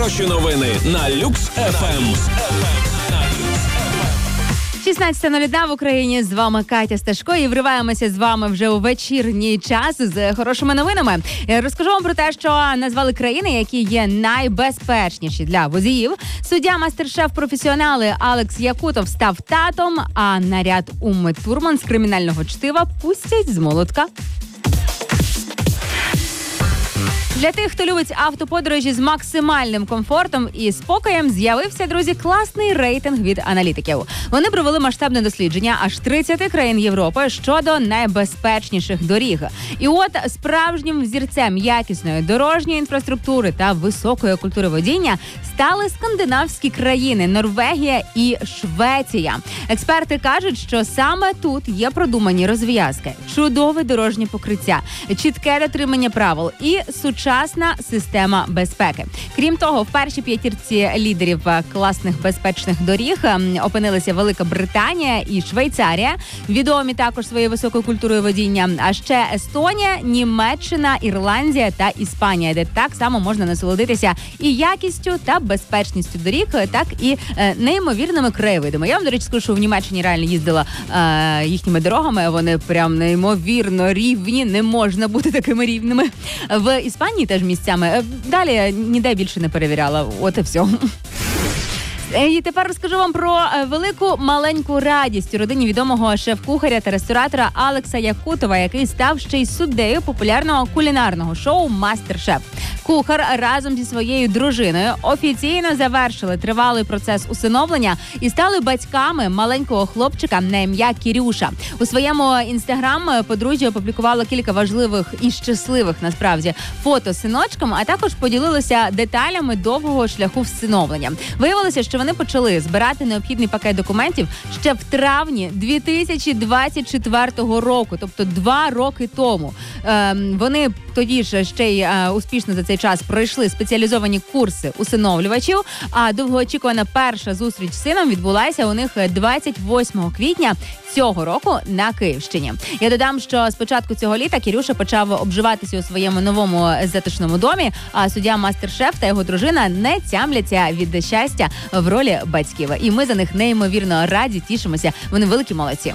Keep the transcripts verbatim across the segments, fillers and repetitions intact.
Хороші новини на Люкс еф ем. шістнадцята нуль один в Україні. З вами Катя Сташко і вриваємося з вами вже у вечірній час з хорошими новинами. Я розкажу вам про те, що назвали країни, які є найбезпечніші для водіїв. Суддя мастер-шеф-професіонали Алекс Якутов став татом, а наряд Умми Турман з кримінального чтива пустять з молотка. Для тих, хто любить автоподорожі з максимальним комфортом і спокоєм, з'явився, друзі, класний рейтинг від аналітиків. Вони провели масштабне дослідження аж тридцяти країн Європи щодо найбезпечніших доріг. І от справжнім взірцем якісної дорожньої інфраструктури та високої культури водіння стали скандинавські країни – Норвегія і Швеція. Експерти кажуть, що саме тут є продумані розв'язки, чудове дорожнє покриття, чітке дотримання правил і сучасне Сучасна система безпеки. Крім того, в першій п'ятірці лідерів класних безпечних доріг опинилися Велика Британія і Швейцарія, відомі також своєю високою культурою водіння, а ще Естонія, Німеччина, Ірландія та Іспанія, де так само можна насолодитися і якістю та безпечністю доріг, так і е, неймовірними краєвидами. Я вам, до речі, скажу, що в Німеччині реально їздила е, їхніми дорогами, вони прям неймовірно рівні, не можна бути такими рівними. В Іспанії теж місцями. Далі ніде більше не перевіряла. От і все. І тепер розкажу вам про велику маленьку радість у родині відомого шеф-кухаря та ресторатора Алекса Якутова, який став ще й суддею популярного кулінарного шоу «Мастер-шеф». Кухар разом зі своєю дружиною офіційно завершили тривалий процес усиновлення і стали батьками маленького хлопчика на ім'я Кірюша. У своєму інстаграм подружжя опублікувало кілька важливих і щасливих, насправді, фото з синочком, а також поділилися деталями довгого шляху всиновлення. Виявилося, що вони почали збирати необхідний пакет документів ще в травні дві тисячі двадцять четвертого року, тобто два роки тому. Ем, вони тоді ж ще й е, успішно за цей час пройшли спеціалізовані курси усиновлювачів, а довгоочікувана перша зустріч з сином відбулася у них двадцять восьмого квітня цього року на Київщині. Я додам, що з початку цього літа Кірюша почав обживатися у своєму новому затишному домі, а суддя Мастер-шеф та його дружина не тямляться від щастя в ролі батьків. І ми за них неймовірно раді, тішимося. Вони великі молодці.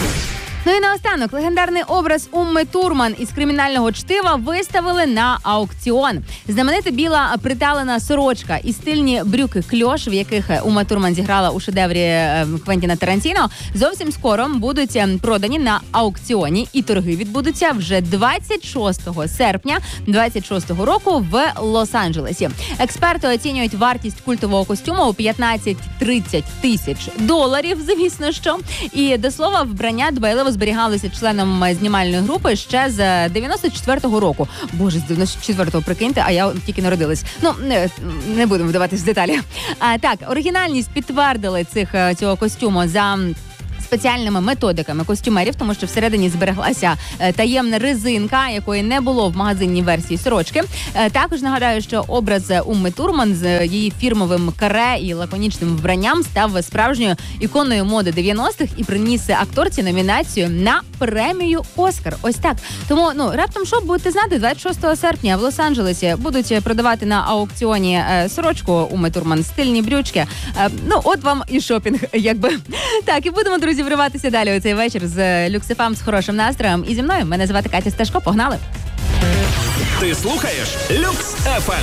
Ну і наостанок, легендарний образ Умми Турман із кримінального чтива виставили на аукціон. Знаменита біла приталена сорочка і стильні брюки кльош, в яких Умма Турман зіграла у шедеврі Квентіна Тарантіно, зовсім скоро будуть продані на аукціоні, і торги відбудуться вже двадцять шостого серпня двадцять шостого року в Лос-Анджелесі. Експерти оцінюють вартість культового костюму у п'ятнадцять-тридцять тисяч доларів, звісно що. І, до слова, вбрання дбайливо зберігалися членом знімальної групи ще з дев'яносто четвертого року. Боже, з дев'яносто четвертого, прикиньте, а я тільки народилась. Ну, не, не будемо вдаватись в деталі. А, так, оригінальність підтвердили цих, цього костюму за спеціальними методиками костюмерів, тому що всередині збереглася таємна резинка, якої не було в магазинній версії сорочки. Також нагадаю, що образ Умми Турман з її фірмовим каре і лаконічним вбранням став справжньою іконою моди дев'яностих і приніс акторці номінацію на премію «Оскар». Ось так. Тому, ну, раптом що, будете знати, двадцять шостого серпня в Лос-Анджелесі будуть продавати на аукціоні сорочку Умми Турман, стильні брючки. Ну, от вам і шопінг, якби. Так, і будемо, друзі, вриватися далі у цей вечір з Люкс еф ем з хорошим настроєм. І зі мною, мене звати Катя Сташко, погнали! Ти слухаєш Люкс еф ем.